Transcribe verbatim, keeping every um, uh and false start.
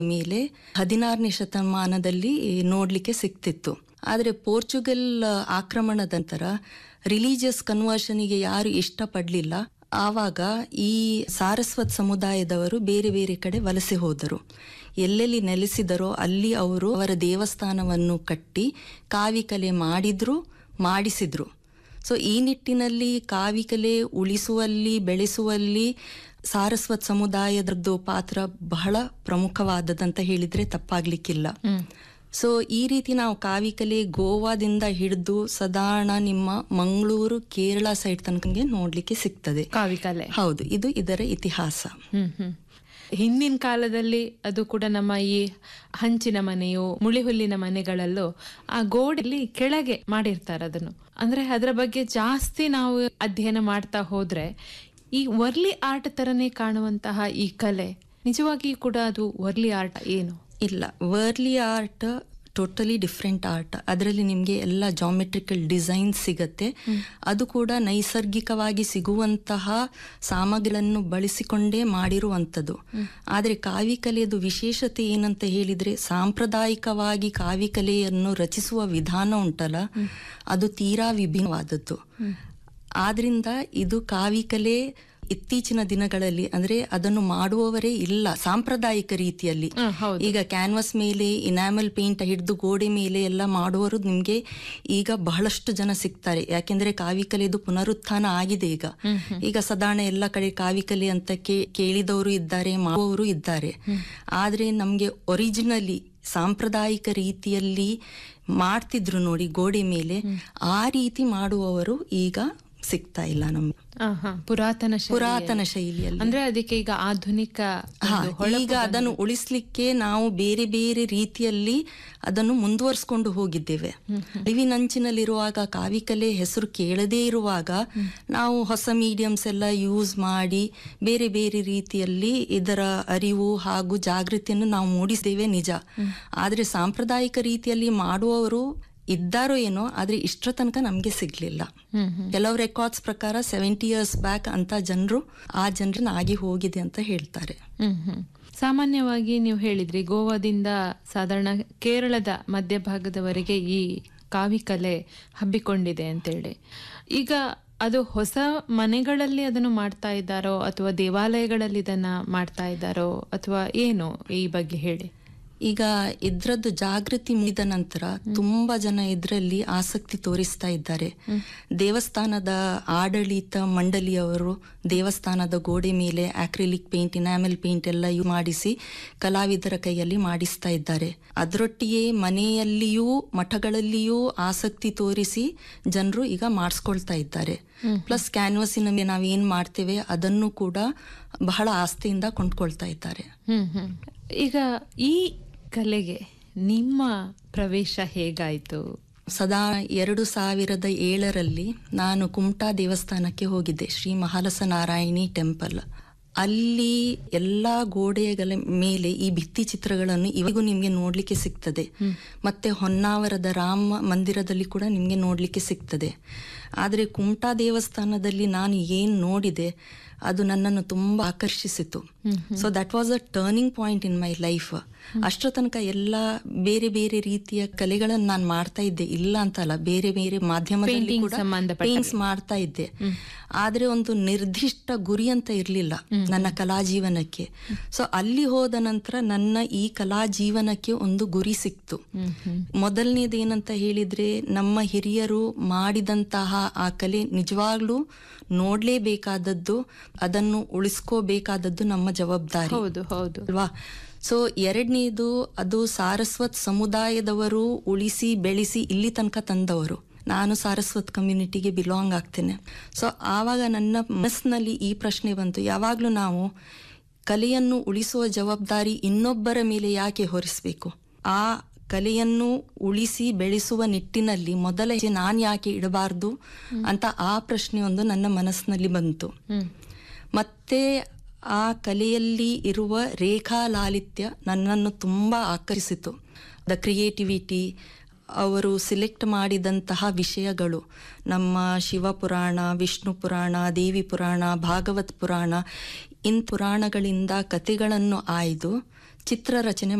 ಮೇಲೆ ಹದಿನಾರನೇ ಶತಮಾನದಲ್ಲಿ ನೋಡ್ಲಿಕ್ಕೆ ಸಿಕ್ತಿತ್ತು. ಆದರೆ ಪೋರ್ಚುಗಲ್ ಆಕ್ರಮಣದ ನಂತರ ರಿಲಿಜಿಯಸ್ ಕನ್ವರ್ಷನ್ಗೆ ಯಾರು ಇಷ್ಟಪಡಲಿಲ್ಲ. ಆವಾಗ ಈ ಸಾರಸ್ವತ್ ಸಮುದಾಯದವರು ಬೇರೆ ಬೇರೆ ಕಡೆ ವಲಸೆ ಹೋದರು. ಎಲ್ಲೆಲ್ಲಿ ನೆಲೆಸಿದರೋ ಅಲ್ಲಿ ಅವರು ಅವರ ದೇವಸ್ಥಾನವನ್ನು ಕಟ್ಟಿ ಕಾವಿಕಲೆ ಮಾಡಿದ್ರು, ಮಾಡಿಸಿದ್ರು. ಸೊ ಈ ನಿಟ್ಟಿನಲ್ಲಿ ಕಾವಿಕಲೆ ಉಳಿಸುವಲ್ಲಿ, ಬೆಳೆಸುವಲ್ಲಿ ಸಾರಸ್ವತ್ ಸಮುದಾಯದದ್ದು ಪಾತ್ರ ಬಹಳ ಪ್ರಮುಖವಾದದಂತ ಹೇಳಿದ್ರೆ ತಪ್ಪಾಗ್ಲಿಕ್ಕಿಲ್ಲ. ಸೊ ಈ ರೀತಿ ನಾವು ಕಾವಿಕಲೆ ಗೋವಾದಿಂದ ಹಿಡಿದು ಸಾಧಾರಣ ನಿಮ್ಮ ಮಂಗಳೂರು, ಕೇರಳ ಸೈಡ್ ತನಕ ನೋಡ್ಲಿಕ್ಕೆ ಸಿಗ್ತದೆ ಕಾವಿಕಲೆ. ಹೌದು, ಇದು ಇದರ ಇತಿಹಾಸ. ಹ್ಮ್ ಹ್ಮ್ ಹಿಂದಿನ ಕಾಲದಲ್ಲಿ ಅದು ಕೂಡ ನಮ್ಮ ಈ ಹಂಚಿನ ಮನೆಯು, ಮುಳಿಹುಲ್ಲಿನ ಮನೆಗಳಲ್ಲೂ ಆ ಗೋಡೆಯಲ್ಲಿ ಕೆಳಗೆ ಮಾಡಿರ್ತಾರೆ ಅದನ್ನು. ಅಂದ್ರೆ ಅದರ ಬಗ್ಗೆ ಜಾಸ್ತಿ ನಾವು ಅಧ್ಯಯನ ಮಾಡ್ತಾ ಹೋದ್ರೆ ಈ ವರ್ಲಿ ಆರ್ಟ್ ತರನೇ ಕಾಣುವಂತಹ ಈ ಕಲೆ ನಿಜವಾಗಿಯೂ ಕೂಡ ಅದು ವರ್ಲಿ ಆರ್ಟ್ ಏನು? ಇಲ್ಲ, Warli art totally different art. ಅದರಲ್ಲಿ ನಿಮಗೆ ಎಲ್ಲ ಜಾಮೆಟ್ರಿಕಲ್ ಡಿಸೈನ್ ಸಿಗತ್ತೆ. ಅದು ಕೂಡ ನೈಸರ್ಗಿಕವಾಗಿ ಸಿಗುವಂತಹ ಸಾಮಗ್ರಿಗಳನ್ನು ಬಳಸಿಕೊಂಡೇ ಮಾಡಿರುವಂಥದ್ದು. ಆದರೆ ಕಾವಿಕಲೆಯದು ವಿಶೇಷತೆ ಏನಂತ ಹೇಳಿದ್ರೆ, ಸಾಂಪ್ರದಾಯಿಕವಾಗಿ ಕಾವಿಕಲೆಯನ್ನು ರಚಿಸುವ ವಿಧಾನ ಉಂಟಲ್ಲ, ಅದು ತೀರಾ ವಿಭಿನ್ನವಾದದ್ದು. ಆದ್ರಿಂದ ಇದು ಕಾವಿಕಲೆ ಇತ್ತೀಚಿನ ದಿನಗಳಲ್ಲಿ ಅಂದ್ರೆ ಅದನ್ನು ಮಾಡುವವರೇ ಇಲ್ಲ ಸಾಂಪ್ರದಾಯಿಕ ರೀತಿಯಲ್ಲಿ. ಈಗ ಕ್ಯಾನ್ವಾಸ್ ಮೇಲೆ ಇನಾಮಲ್ ಪೇಂಟ್ ಹಿಡಿದು ಗೋಡೆ ಮೇಲೆ ಎಲ್ಲ ಮಾಡುವವರು ನಿಮ್ಗೆ ಈಗ ಬಹಳಷ್ಟು ಜನ ಸಿಗ್ತಾರೆ. ಯಾಕೆಂದ್ರೆ ಕಾವಿಕಲೆದು ಪುನರುತ್ಥಾನ ಆಗಿದೆ ಈಗ. ಈಗ ಸಾಧಾರಣ ಎಲ್ಲ ಕಡೆ ಕಾವಿಕಲೆ ಅಂತ ಕೇಳಿದವರು ಇದ್ದಾರೆ, ಮಾಡುವವರು ಇದ್ದಾರೆ. ಆದ್ರೆ ನಮ್ಗೆ ಒರಿಜಿನಲಿ ಸಾಂಪ್ರದಾಯಿಕ ರೀತಿಯಲ್ಲಿ ಮಾಡ್ತಿದ್ರು ನೋಡಿ ಗೋಡೆ ಮೇಲೆ, ಆ ರೀತಿ ಮಾಡುವವರು ಈಗ ಸಿಗ್ತಾ ಇಲ್ಲ ನಮ್ಗೆ. ಪುರಾತನ ಪುರಾತನ ಶೈಲಿಯಲ್ಲಿ ಅಂದ್ರೆ ಅದಕ್ಕೆ ಈಗ ಆಧುನಿಕ ಈಗ ಅದನ್ನು ಉಳಿಸ್ಲಿಕ್ಕೆ ನಾವು ಬೇರೆ ಬೇರೆ ರೀತಿಯಲ್ಲಿ ಅದನ್ನು ಮುಂದುವರಿಸಿಕೊಂಡು ಹೋಗಿದ್ದೇವೆ. ಅಳಿವಿನಂಚಿನಲ್ಲಿರುವಾಗ, ಕಾವಿಕಲೆ ಹೆಸರು ಕೇಳದೇ ಇರುವಾಗ ನಾವು ಹೊಸ ಮೀಡಿಯಮ್ಸ್ ಎಲ್ಲ ಯೂಸ್ ಮಾಡಿ ಬೇರೆ ಬೇರೆ ರೀತಿಯಲ್ಲಿ ಇದರ ಅರಿವು ಹಾಗೂ ಜಾಗೃತಿಯನ್ನು ನಾವು ಮೂಡಿಸಿದ್ದೇವೆ ನಿಜ. ಆದ್ರೆ ಸಾಂಪ್ರದಾಯಿಕ ರೀತಿಯಲ್ಲಿ ಮಾಡುವವರು ಇದ್ದಾರೋ ಏನೋ, ಆದ್ರೆ ಇಷ್ಟರ ತನಕ ನಮ್ಗೆ ಸಿಗ್ಲಿಲ್ಲ. ಕೆಲವು ರೆಕಾರ್ಡ್ಸ್ ಪ್ರಕಾರ ಸೆವೆಂಟಿ ಇಯರ್ಸ್ ಬ್ಯಾಕ್ ಅಂತ ಜನರು ಆ ಜನರನ್ನ ಆಗಿ ಹೋಗಿದೆ ಅಂತ ಹೇಳ್ತಾರೆ. ಸಾಮಾನ್ಯವಾಗಿ ನೀವು ಹೇಳಿದ್ರಿ ಗೋವಾದಿಂದ ಸಾಧಾರಣ ಕೇರಳದ ಮಧ್ಯಭಾಗದವರೆಗೆ ಈ ಕಾವಿಕಲೆ ಹಬ್ಬಿಕೊಂಡಿದೆ ಅಂತೇಳಿ. ಈಗ ಅದು ಹೊಸ ಮನೆಗಳಲ್ಲಿ ಅದನ್ನು ಮಾಡ್ತಾ ಇದ್ದಾರೋ ಅಥವಾ ದೇವಾಲಯಗಳಲ್ಲಿ ಇದನ್ನ ಮಾಡ್ತಾ ಇದ್ದಾರೋ ಅಥವಾ ಏನು, ಈ ಬಗ್ಗೆ ಹೇಳಿ. ಈಗ ಇದ್ರದ್ದು ಜಾಗೃತಿ ಮುಗಿದ ನಂತರ ತುಂಬಾ ಜನ ಇದರಲ್ಲಿ ಆಸಕ್ತಿ ತೋರಿಸ್ತಾ ಇದ್ದಾರೆ. ದೇವಸ್ಥಾನದ ಆಡಳಿತ ಮಂಡಳಿಯವರು ದೇವಸ್ಥಾನದ ಗೋಡೆ ಮೇಲೆ ಆಕ್ರಿಲಿಕ್ ಪೇಂಟ್, ಇನಾಮೆಲ್ ಪೇಂಟ್ ಎಲ್ಲ ಮಾಡಿಸಿ ಕಲಾವಿದರ ಕೈಯಲ್ಲಿ ಮಾಡಿಸ್ತಾ ಇದ್ದಾರೆ. ಅದರೊಟ್ಟಿಗೆ ಮನೆಯಲ್ಲಿಯೂ ಮಠಗಳಲ್ಲಿಯೂ ಆಸಕ್ತಿ ತೋರಿಸಿ ಜನರು ಈಗ ಮಾಡಿಸ್ಕೊಳ್ತಾ ಇದ್ದಾರೆ. ಪ್ಲಸ್ ಕ್ಯಾನ್ವಸಿನ ಮೇಲೆ ನಾವೇನ್ ಮಾಡ್ತೇವೆ ಅದನ್ನು ಕೂಡ ಬಹಳ ಆಸ್ತಿಯಿಂದ ಕೊಂಡ್ಕೊಳ್ತಾ ಇದ್ದಾರೆ. ಈಗ ಈ ಕಲೆಗೆ ನಿಮ್ಮ ಪ್ರವೇಶ ಹೇಗಾಯ್ತು? ಸದಾ ಎರಡು ಸಾವಿರದ ಏಳರಲ್ಲಿ ನಾನು ಕುಮಟಾ ದೇವಸ್ಥಾನಕ್ಕೆ ಹೋಗಿದ್ದೆ, ಶ್ರೀ ಮಹಾಲಸ ನಾರಾಯಣಿ ಟೆಂಪಲ್. ಅಲ್ಲಿ ಎಲ್ಲಾ ಗೋಡೆಗಳ ಮೇಲೆ ಈ ಭಿತ್ತಿ ಚಿತ್ರಗಳನ್ನು ಇವಾಗೂ ನಿಮ್ಗೆ ನೋಡ್ಲಿಕ್ಕೆ ಸಿಗ್ತದೆ. ಮತ್ತೆ ಹೊನ್ನಾವರದ ರಾಮ ಮಂದಿರದಲ್ಲಿ ಕೂಡ ನಿಮ್ಗೆ ನೋಡ್ಲಿಕ್ಕೆ ಸಿಗ್ತದೆ. ಆದ್ರೆ ಕುಮಟಾ ದೇವಸ್ಥಾನದಲ್ಲಿ ನಾನು ಏನ್ ನೋಡಿದೆ ಅದು ನನ್ನನ್ನು ತುಂಬಾ ಆಕರ್ಷಿಸಿತು. So that was a turning point in my life. ಅಷ್ಟರ ತನಕ ಎಲ್ಲ ಬೇರೆ ಬೇರೆ ರೀತಿಯ ಕಲೆಗಳನ್ನು ನಾನು ಮಾಡ್ತಾ ಇದ್ದೆ, ಇಲ್ಲ ಅಂತಲ್ಲ, ಬೇರೆ ಬೇರೆ ಮಾಧ್ಯಮದಲ್ಲಿ ಕೂಡ ಪೇಂಟ್ಸ್ ಮಾಡ್ತಾ ಇದ್ದೆ. ಆದ್ರೆ ಒಂದು ನಿರ್ದಿಷ್ಟ ಗುರಿ ಅಂತ ಇರ್ಲಿಲ್ಲ ನನ್ನ ಕಲಾ ಜೀವನಕ್ಕೆ. ಸೊ ಅಲ್ಲಿ ಹೋದ ನಂತರ ನನ್ನ ಈ ಕಲಾ ಜೀವನಕ್ಕೆ ಒಂದು ಗುರಿ ಸಿಕ್ತು. ಮೊದಲನೇದೇನಂತ ಹೇಳಿದ್ರೆ, ನಮ್ಮ ಹಿರಿಯರು ಮಾಡಿದಂತಹ ಆ ಕಲೆ ನಿಜವಾಗ್ಲೂ ನೋಡ್ಲೇಬೇಕಾದದ್ದು, ಅದನ್ನು ಉಳಿಸ್ಕೋಬೇಕಾದದ್ದು ನಮ್ಮ ಜವಾಬ್ದಾರಿ. ಹೌದು ಹೌದು ಅಲ್ವಾ? ಸೊ ಎರಡನೇದು, ಅದು ಸಾರಸ್ವತ್ ಸಮುದಾಯದವರು ಉಳಿಸಿ ಬೆಳೆಸಿ ಇಲ್ಲಿ ತನಕ ತಂದವರು. ನಾನು ಸಾರಸ್ವತ್ ಕಮ್ಯುನಿಟಿಗೆ ಬಿಲಾಂಗ್ ಆಗ್ತೇನೆ. ಸೊ ಆವಾಗ ನನ್ನ ಮನಸ್ಸಿನಲ್ಲಿ ಈ ಪ್ರಶ್ನೆ ಬಂತು, ಯಾವಾಗ್ಲೂ ನಾವು ಕಲೆಯನ್ನು ಉಳಿಸುವ ಜವಾಬ್ದಾರಿ ಇನ್ನೊಬ್ಬರ ಮೇಲೆ ಯಾಕೆ ಹೊರಿಸಬೇಕು? ಆ ಕಲೆಯನ್ನು ಉಳಿಸಿ ಬೆಳೆಸುವ ನಿಟ್ಟಿನಲ್ಲಿ ಮೊದಲ ಹೆಜ್ಜೆ ನಾನು ಯಾಕೆ ಇಡಬಾರ್ದು ಅಂತ ಆ ಪ್ರಶ್ನೆ ಒಂದು ನನ್ನ ಮನಸ್ಸಿನಲ್ಲಿ ಬಂತು. ಮತ್ತೆ ಆ ಕಲೆಯಲ್ಲಿ ಇರುವ ರೇಖಾ ಲಾಲಿತ್ಯ ನನ್ನನ್ನು ತುಂಬಾ ಆಕರ್ಷಿಸಿತು. ದ ಕ್ರಿಯೇಟಿವಿಟಿ, ಅವರು ಸಿಲೆಕ್ಟ್ ಮಾಡಿದಂತಹ ವಿಷಯಗಳು, ನಮ್ಮ ಶಿವಪುರಾಣ, ವಿಷ್ಣು ಪುರಾಣ, ದೇವಿ ಪುರಾಣ, ಭಾಗವತ್ ಪುರಾಣ, ಇನ್ ಪುರಾಣಗಳಿಂದ ಕಥೆಗಳನ್ನು ಆಯ್ದು ಚಿತ್ರ ರಚನೆ